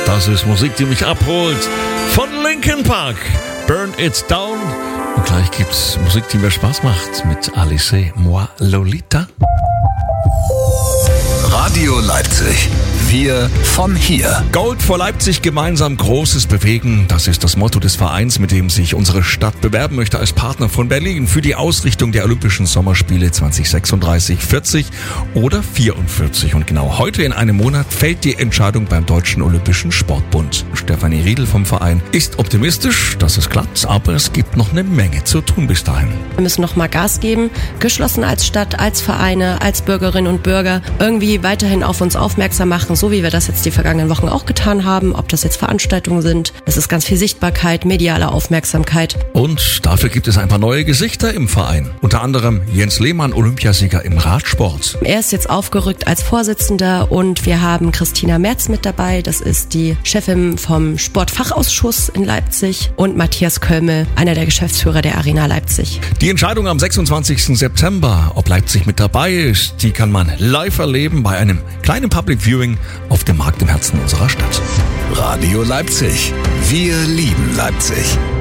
Das ist Musik, die mich abholt. Von Linkin Park, Burn It Down. Und gleich gibt's Musik, die mir Spaß macht mit Alice, Moi Lolita. Radio Leipzig. Wir von hier. Gold vor Leipzig, gemeinsam Großes bewegen. Das ist das Motto des Vereins, mit dem sich unsere Stadt bewerben möchte als Partner von Berlin für die Ausrichtung der Olympischen Sommerspiele 2036, 40 oder 44. Und genau heute in einem Monat fällt die Entscheidung beim Deutschen Olympischen Sportbund. Stefanie Riedel vom Verein ist optimistisch, dass es klappt, aber es gibt noch eine Menge zu tun bis dahin. Wir müssen noch mal Gas geben, geschlossen als Stadt, als Vereine, als Bürgerinnen und Bürger, irgendwie weiterhin auf uns aufmerksam machen, so wie wir das jetzt die vergangenen Wochen auch getan haben, ob das jetzt Veranstaltungen sind. Es ist ganz viel Sichtbarkeit, mediale Aufmerksamkeit. Und dafür gibt es ein paar neue Gesichter im Verein. Unter anderem Jens Lehmann, Olympiasieger im Radsport. Er ist jetzt aufgerückt als Vorsitzender und wir haben Christina Merz mit dabei. Das ist die Chefin vom Sportfachausschuss in Leipzig und Matthias Kölmel, einer der Geschäftsführer der Arena Leipzig. Die Entscheidung am 26. September, ob Leipzig mit dabei ist, die kann man live erleben bei einem kleinen Public Viewing auf dem Markt im Herzen unserer Stadt. Radio Leipzig. Wir lieben Leipzig.